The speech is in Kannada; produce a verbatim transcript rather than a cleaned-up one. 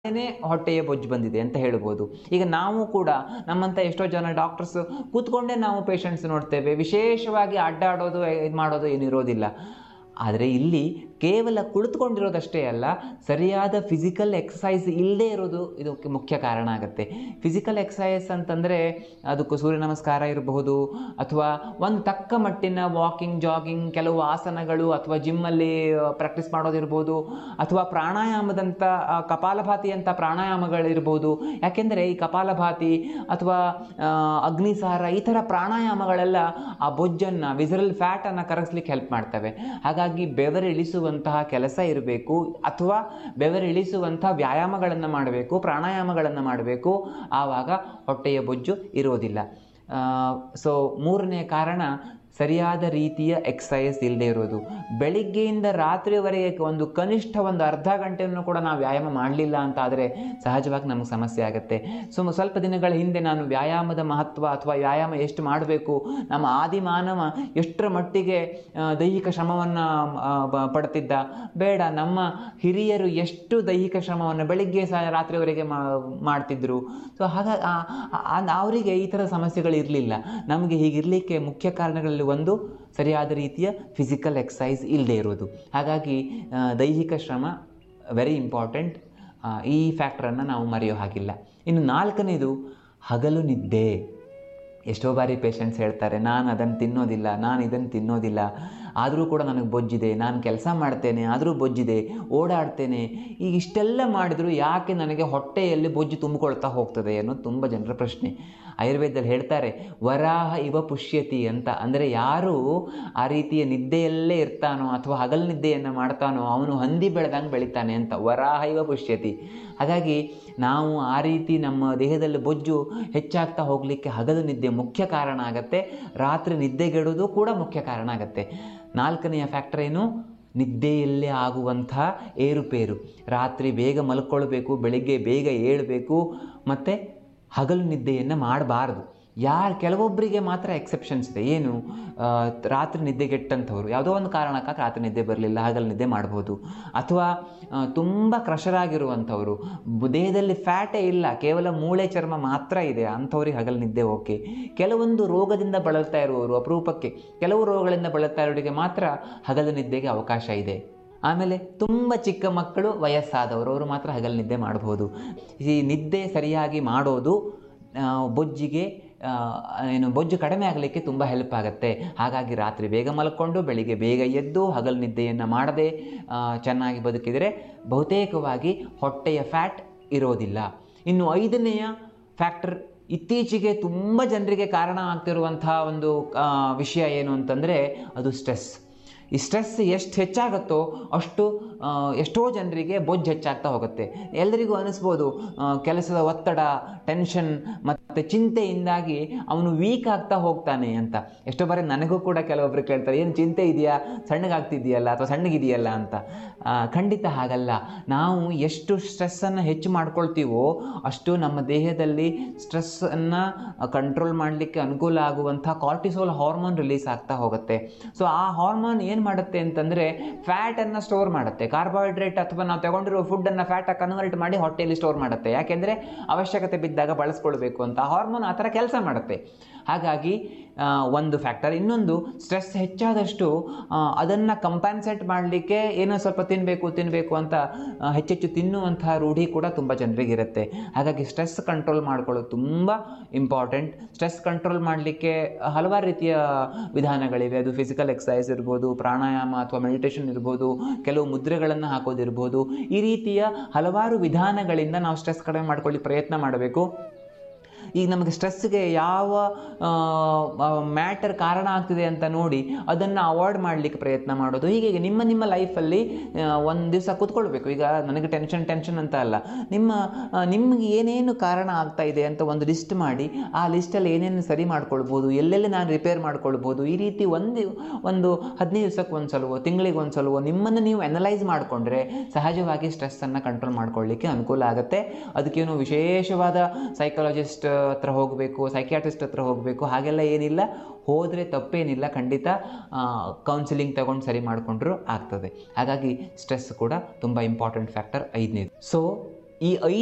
ಹೊಟ್ಟೆಯ ಬೊಜ್ಜು ಬಂದಿದೆ ಅಂತ ಹೇಳ್ಬೋದು. ಈಗ ನಾವು ಕೂಡ ನಮ್ಮಂಥ ಎಷ್ಟೋ ಜನ ಡಾಕ್ಟರ್ಸ್ ಕೂತ್ಕೊಂಡೇ ನಾವು ಪೇಷಂಟ್ಸ್ ನೋಡ್ತೇವೆ, ವಿಶೇಷವಾಗಿ ಅಡ್ಡಾಡೋದು ಇದು ಮಾಡೋದು ಏನಿರೋದಿಲ್ಲ. ಆದರೆ ಇಲ್ಲಿ ಕೇವಲ ಕುಳಿತುಕೊಂಡಿರೋದಷ್ಟೇ ಅಲ್ಲ, ಸರಿಯಾದ ಫಿಸಿಕಲ್ ಎಕ್ಸಸೈಸ್ ಇಲ್ಲದೆ ಇರೋದು ಇದಕ್ಕೆ ಮುಖ್ಯ ಕಾರಣ ಆಗುತ್ತೆ. ಫಿಸಿಕಲ್ ಎಕ್ಸಸೈಸ್ ಅಂತಂದರೆ ಅದಕ್ಕೂ ಸೂರ್ಯ ನಮಸ್ಕಾರ ಇರಬಹುದು, ಅಥವಾ ಒಂದು ತಕ್ಕ ಮಟ್ಟಿನ ವಾಕಿಂಗ್, ಜಾಗಿಂಗ್, ಕೆಲವು ಆಸನಗಳು, ಅಥವಾ ಜಿಮ್ಮಲ್ಲಿ ಪ್ರಾಕ್ಟೀಸ್ ಮಾಡೋದಿರ್ಬೋದು, ಅಥವಾ ಪ್ರಾಣಾಯಾಮದಂಥ ಕಪಾಲಭಾತಿ ಅಂತ ಪ್ರಾಣಾಯಾಮಗಳಿರ್ಬೋದು. ಯಾಕೆಂದರೆ ಈ ಕಪಾಲಭಾತಿ ಅಥವಾ ಅಗ್ನಿಸಾರ ಈ ಥರ ಪ್ರಾಣಾಯಾಮಗಳೆಲ್ಲ ಆ ಬೊಜ್ಜನ್ನು, ವಿಸರಲ್ ಫ್ಯಾಟನ್ನು ಕರಗಿಸ್ಲಿಕ್ಕೆ ಹೆಲ್ಪ್ ಮಾಡ್ತವೆ. ಹಾಗಾಗಿ ಬೆವರಿಳಿಸುವಂತಹ ಕೆಲಸ ಇರಬೇಕು, ಅಥವಾ ಬೆವರಿಳಿಸುವಂಥ ವ್ಯಾಯಾಮಗಳನ್ನು ಮಾಡಬೇಕು, ಪ್ರಾಣಾಯಾಮಗಳನ್ನು ಮಾಡಬೇಕು. ಆವಾಗ ಹೊಟ್ಟೆಯ ಬೊಜ್ಜು ಇರೋದಿಲ್ಲ. ಸೊ ಮೂರನೇ ಕಾರಣ ಸರಿಯಾದ ರೀತಿಯ ಎಕ್ಸಸೈಸ್ ಇಲ್ಲದೆ ಇರೋದು. ಬೆಳಿಗ್ಗೆಯಿಂದ ರಾತ್ರಿವರೆಗೆ ಒಂದು ಕನಿಷ್ಠ ಒಂದು ಅರ್ಧ ಗಂಟೆಯನ್ನು ಕೂಡ ನಾವು ವ್ಯಾಯಾಮ ಮಾಡಲಿಲ್ಲ ಅಂತ ಆದರೆ ಸಹಜವಾಗಿ ನಮಗೆ ಸಮಸ್ಯೆ ಆಗುತ್ತೆ. ಸೊ ಸ್ವಲ್ಪ ದಿನಗಳ ಹಿಂದೆ ನಾನು ವ್ಯಾಯಾಮದ ಮಹತ್ವ ಅಥವಾ ವ್ಯಾಯಾಮ ಎಷ್ಟು ಮಾಡಬೇಕು, ನಮ್ಮ ಆದಿಮಾನವ ಎಷ್ಟರ ಮಟ್ಟಿಗೆ ದೈಹಿಕ ಶ್ರಮವನ್ನು ಪಡ್ತಿದ್ದ, ಬೇಡ ನಮ್ಮ ಹಿರಿಯರು ಎಷ್ಟು ದೈಹಿಕ ಶ್ರಮವನ್ನು ಬೆಳಿಗ್ಗೆ ಸಹ ರಾತ್ರಿವರೆಗೆ ಮಾಡ್ತಿದ್ರು. ಸೊ ಹಾಗಾಗಿ ಅವರಿಗೆ ಈ ಥರ ಸಮಸ್ಯೆಗಳು ಇರಲಿಲ್ಲ. ನಮಗೆ ಹೀಗಿರಲಿಕ್ಕೆ ಮುಖ್ಯ ಕಾರಣಗಳಲ್ಲಿ ಒಂದು ಸರಿಯಾದ ರೀತಿಯ ಫಿಸಿಕಲ್ ಎಕ್ಸಸೈಸ್ ಇಲ್ಲದೆ ಇರೋದು. ಹಾಗಾಗಿ ದೈಹಿಕ ಶ್ರಮ ವೆರಿ ಇಂಪಾರ್ಟೆಂಟ್. ಈ ಫ್ಯಾಕ್ಟ್ರನ್ನು ನಾವು ಮರೆಯೋ ಹಾಗಿಲ್ಲ. ಇನ್ನು ನಾಲ್ಕನೇದು ಹಗಲು ನಿದ್ದೆ. ಎಷ್ಟೋ ಬಾರಿ ಪೇಷಂಟ್ಸ್ ಹೇಳ್ತಾರೆ, ನಾನು ಅದನ್ನು ತಿನ್ನೋದಿಲ್ಲ, ನಾನು ಇದನ್ನು ತಿನ್ನೋದಿಲ್ಲ, ಆದರೂ ಕೂಡ ನನಗೆ ಬೊಜ್ಜಿದೆ, ನಾನು ಕೆಲಸ ಮಾಡ್ತೇನೆ ಆದರೂ ಬೊಜ್ಜಿದೆ, ಓಡಾಡ್ತೇನೆ, ಈಗ ಇಷ್ಟೆಲ್ಲ ಮಾಡಿದರೂ ಯಾಕೆ ನನಗೆ ಹೊಟ್ಟೆಯಲ್ಲಿ ಬೊಜ್ಜು ತುಂಬಿಕೊಳ್ತಾ ಹೋಗ್ತದೆ ಅನ್ನೋದು ತುಂಬ ಜನರ ಪ್ರಶ್ನೆ. ಆಯುರ್ವೇದದಲ್ಲಿ ಹೇಳ್ತಾರೆ, ವರಾಹ ಇವ ಪುಷ್ಯತಿ ಅಂತ. ಅಂದರೆ ಯಾರು ಆ ರೀತಿಯ ನಿದ್ದೆಯಲ್ಲೇ ಇರ್ತಾನೋ ಅಥವಾ ಹಗಲು ನಿದ್ದೆಯನ್ನು ಮಾಡ್ತಾನೋ ಅವನು ಹಂದಿ ಬೆಳೆದಂಗೆ ಬೆಳಿತಾನೆ ಅಂತ. ವರಾಹ ಇವ ಪುಷ್ಯತಿ. ಹಾಗಾಗಿ ನಾವು ಆ ರೀತಿ ನಮ್ಮ ದೇಹದಲ್ಲಿ ಬೊಜ್ಜು ಹೆಚ್ಚಾಗ್ತಾ ಹೋಗಲಿಕ್ಕೆ ಹಗಲು ನಿದ್ದೆ ಮುಖ್ಯ ಕಾರಣ ಆಗುತ್ತೆ. ರಾತ್ರಿ ನಿದ್ದೆಗೆಡುವುದು ಕೂಡ ಮುಖ್ಯ ಕಾರಣ ಆಗುತ್ತೆ. ನಾಲ್ಕನೆಯ ಫ್ಯಾಕ್ಟರ್ ಏನು? ನಿದ್ದೆಯಲ್ಲೇ ಆಗುವಂಥ ಏರುಪೇರು. ರಾತ್ರಿ ಬೇಗ ಮಲ್ಕೊಳ್ಬೇಕು, ಬೆಳಿಗ್ಗೆ ಬೇಗ ಏಳಬೇಕು, ಮತ್ತು ಹಗಲು ನಿದ್ದೆಯನ್ನು ಮಾಡಬಾರ್ದು. ಯಾರು ಕೆಲವೊಬ್ಬರಿಗೆ ಮಾತ್ರ ಎಕ್ಸೆಪ್ಷನ್ಸ್ ಇದೆ. ಏನು? ರಾತ್ರಿ ನಿದ್ದೆಗೆಟ್ಟಂಥವ್ರು ಯಾವುದೋ ಒಂದು ಕಾರಣಕ್ಕೆ ರಾತ್ರಿ ನಿದ್ದೆ ಬರಲಿಲ್ಲ, ಹಗಲು ನಿದ್ದೆ ಮಾಡ್ಬೋದು. ಅಥವಾ ತುಂಬ ಕ್ರಷರಾಗಿರುವಂಥವ್ರು, ದೇಹದಲ್ಲಿ ಫ್ಯಾಟೇ ಇಲ್ಲ, ಕೇವಲ ಮೂಳೆ ಚರ್ಮ ಮಾತ್ರ ಇದೆ, ಅಂಥವ್ರಿಗೆ ಹಗಲು ನಿದ್ದೆ ಓಕೆ. ಕೆಲವೊಂದು ರೋಗದಿಂದ ಬಳಲ್ತಾ ಇರುವವರು, ಅಪರೂಪಕ್ಕೆ ಕೆಲವು ರೋಗಗಳಿಂದ ಬಳಲ್ತಾ ಇರೋರಿಗೆ ಮಾತ್ರ ಹಗಲು ನಿದ್ದೆಗೆ ಅವಕಾಶ ಇದೆ. ಆಮೇಲೆ ತುಂಬ ಚಿಕ್ಕ ಮಕ್ಕಳು, ವಯಸ್ಸಾದವರು, ಅವರು ಮಾತ್ರ ಹಗಲು ನಿದ್ದೆ ಮಾಡ್ಬೋದು. ಈ ನಿದ್ದೆ ಸರಿಯಾಗಿ ಮಾಡೋದು ಬೊಜ್ಜಿಗೆ ಏನು ಬೊಜ್ಜು ಕಡಿಮೆ ಆಗಲಿಕ್ಕೆ ತುಂಬ ಹೆಲ್ಪ್ ಆಗುತ್ತೆ. ಹಾಗಾಗಿ ರಾತ್ರಿ ಬೇಗ ಮಲ್ಕೊಂಡು ಬೆಳಿಗ್ಗೆ ಬೇಗ ಎದ್ದು ಹಗಲು ನಿದ್ದೆಯನ್ನು ಮಾಡದೆ ಚೆನ್ನಾಗಿ ಬದುಕಿದರೆ ಬಹುತೇಕವಾಗಿ ಹೊಟ್ಟೆಯ ಫ್ಯಾಟ್ ಇರೋದಿಲ್ಲ. ಇನ್ನು ಐದನೆಯ ಫ್ಯಾಕ್ಟರ್, ಇತ್ತೀಚೆಗೆ ತುಂಬ ಜನರಿಗೆ ಕಾರಣ ಆಗ್ತಿರುವಂಥ ಒಂದು ವಿಷಯ ಏನು ಅಂತಂದರೆ ಅದು ಸ್ಟ್ರೆಸ್. ಈ ಸ್ಟ್ರೆಸ್ ಎಷ್ಟು ಹೆಚ್ಚಾಗುತ್ತೋ ಅಷ್ಟು ಎಷ್ಟೋ ಜನರಿಗೆ ಬೊಜ್ಜು ಹೆಚ್ಚಾಗ್ತಾ ಹೋಗುತ್ತೆ. ಎಲ್ಲರಿಗೂ ಅನಿಸ್ಬೋದು, ಕೆಲಸದ ಒತ್ತಡ, ಟೆನ್ಷನ್ ಮತ್ತು ಚಿಂತೆಯಿಂದಾಗಿ ಅವನು ವೀಕ್ ಆಗ್ತಾ ಹೋಗ್ತಾನೆ ಅಂತ. ಎಷ್ಟೋ ಬಾರಿ ನನಗೂ ಕೂಡ ಕೆಲವೊಬ್ಬರು ಕೇಳ್ತಾರೆ, ಏನು ಚಿಂತೆ ಇದೆಯಾ, ಸಣ್ಣಗಾಗ್ತಿದೆಯಲ್ಲ ಅಥವಾ ಸಣ್ಣಗಿದೆಯಲ್ಲ ಅಂತ. ಖಂಡಿತ ಹಾಗಲ್ಲ. ನಾವು ಎಷ್ಟು ಸ್ಟ್ರೆಸ್ಸನ್ನು ಹೆಚ್ಚು ಮಾಡ್ಕೊಳ್ತೀವೋ ಅಷ್ಟು ನಮ್ಮ ದೇಹದಲ್ಲಿ ಸ್ಟ್ರೆಸ್ಸನ್ನು ಕಂಟ್ರೋಲ್ ಮಾಡಲಿಕ್ಕೆ ಅನುಕೂಲ ಆಗುವಂಥ ಕಾರ್ಟಿಸೋಲ್ ಹಾರ್ಮೋನ್ ರಿಲೀಸ್ ಆಗ್ತಾ ಹೋಗುತ್ತೆ. ಸೊ ಆ ಹಾರ್ಮೋನ್ ಏನು ಮಾಡುತ್ತೆ ಅಂತಂದರೆ ಫ್ಯಾಟನ್ನು ಸ್ಟೋರ್ ಮಾಡುತ್ತೆ. ಕಾರ್ಬೋಹೈಡ್ರೇಟ್ ಅಥವಾ ನಾವು ತಗೊಂಡಿರೋ ಫುಡ್ಡನ್ನು ಫ್ಯಾಟಾಗಿ ಕನ್ವರ್ಟ್ ಮಾಡಿ ಹೊಟ್ಟೆಯಲ್ಲಿ ಸ್ಟೋರ್ ಮಾಡುತ್ತೆ. ಯಾಕೆಂದರೆ ಅವಶ್ಯಕತೆ ಬಿದ್ದಾಗ ಬಳಸ್ಕೊಳ್ಬೇಕು ಅಂತ ಹಾರ್ಮೋನ್ ಆ ಥರ ಕೆಲಸ ಮಾಡುತ್ತೆ. ಹಾಗಾಗಿ ಒಂದು ಫ್ಯಾಕ್ಟರ್. ಇನ್ನೊಂದು, ಸ್ಟ್ರೆಸ್ ಹೆಚ್ಚಾದಷ್ಟು ಅದನ್ನು ಕಂಪನ್ಸೇಟ್ ಮಾಡಲಿಕ್ಕೆ ಏನೋ ಸ್ವಲ್ಪ ತಿನ್ನಬೇಕು ತಿನ್ನಬೇಕು ಅಂತ ಹೆಚ್ಚೆಚ್ಚು ತಿನ್ನುವಂಥ ರೂಢಿ ಕೂಡ ತುಂಬ ಜನರಿಗಿರುತ್ತೆ. ಹಾಗಾಗಿ ಸ್ಟ್ರೆಸ್ ಕಂಟ್ರೋಲ್ ಮಾಡ್ಕೊಳ್ಳೋದು ತುಂಬ ಇಂಪಾರ್ಟೆಂಟ್. ಸ್ಟ್ರೆಸ್ ಕಂಟ್ರೋಲ್ ಮಾಡಲಿಕ್ಕೆ ಹಲವಾರು ರೀತಿಯ ವಿಧಾನಗಳಿವೆ. ಅದು ಫಿಸಿಕಲ್ ಎಕ್ಸಸೈಸ್ ಇರ್ಬೋದು, ಪ್ರಾಣಾಯಾಮ ಅಥವಾ ಮೆಡಿಟೇಷನ್ ಇರ್ಬೋದು, ಕೆಲವು ಮುದ್ರೆಗಳನ್ನು ಹಾಕೋದಿರ್ಬೋದು. ಈ ರೀತಿಯ ಹಲವಾರು ವಿಧಾನಗಳಿಂದ ನಾವು ಸ್ಟ್ರೆಸ್ ಕಡಿಮೆ ಮಾಡ್ಕೊಳ್ಳಿಕ್ಕೆ ಪ್ರಯತ್ನ ಮಾಡಬೇಕು. ಈಗ ನಮಗೆ ಸ್ಟ್ರೆಸ್ಗೆ ಯಾವ ಮ್ಯಾಟರ್ ಕಾರಣ ಆಗ್ತಿದೆ ಅಂತ ನೋಡಿ ಅದನ್ನು ಅವಾಯ್ಡ್ ಮಾಡಲಿಕ್ಕೆ ಪ್ರಯತ್ನ ಮಾಡೋದು. ಹೀಗೆ ನಿಮ್ಮ ನಿಮ್ಮ ಲೈಫಲ್ಲಿ ಒಂದು ದಿವಸ ಕೂತ್ಕೊಳ್ಬೇಕು. ಈಗ ನನಗೆ ಟೆನ್ಷನ್ ಟೆನ್ಷನ್ ಅಂತ ಅಲ್ಲ, ನಿಮ್ಮ ನಿಮಗೆ ಏನೇನು ಕಾರಣ ಆಗ್ತಾ ಇದೆ ಅಂತ ಒಂದು ಲಿಸ್ಟ್ ಮಾಡಿ ಆ ಲಿಸ್ಟಲ್ಲಿ ಏನೇನು ಸರಿ ಮಾಡ್ಕೊಳ್ಬೋದು, ಎಲ್ಲೆಲ್ಲಿ ನಾನು ರಿಪೇರ್ ಮಾಡ್ಕೊಳ್ಬೋದು, ಈ ರೀತಿ ಒಂದು ಒಂದು ಹದಿನೈದು ದಿವಸಕ್ಕೆ ಒಂದು ಸಲವೋ ತಿಂಗಳಿಗೆ ಒಂದು ಸಲವೋ ನಿಮ್ಮನ್ನು ನೀವು ಅನಲೈಸ್ ಮಾಡಿಕೊಂಡ್ರೆ ಸಹಜವಾಗಿ ಸ್ಟ್ರೆಸ್ಸನ್ನು ಕಂಟ್ರೋಲ್ ಮಾಡ್ಕೊಳ್ಳಿಕ್ಕೆ ಅನುಕೂಲ ಆಗುತ್ತೆ. ಅದಕ್ಕೇನು ವಿಶೇಷವಾದ ಸೈಕಾಲಜಿಸ್ಟ್ ಹತ್ರ ಹೋಗಬೇಕು, ಸೈಕಿಯಾಟ್ರಿಸ್ಟ್ ಹತ್ರ ಹೋಗಬೇಕು ಹಾಗೆಲ್ಲ ಏನಿಲ್ಲ. ಹೋದರೆ ತಪ್ಪೇನಿಲ್ಲ, ಖಂಡಿತ ಕೌನ್ಸಿಲಿಂಗ್ ತಗೊಂಡು ಸರಿ ಮಾಡಿಕೊಂಡ್ರೂ ಆಗ್ತದೆ. ಹಾಗಾಗಿ ಸ್ಟ್ರೆಸ್ ಕೂಡ ತುಂಬ ಇಂಪಾರ್ಟೆಂಟ್ ಫ್ಯಾಕ್ಟರ್ ಐದನೇದು. ಸೊ ಈ